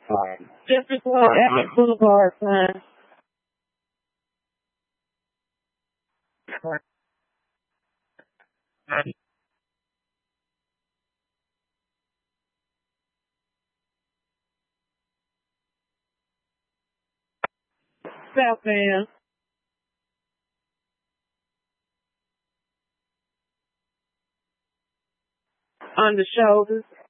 Just before Atlas Boulevard sign. South End. On the shoulders.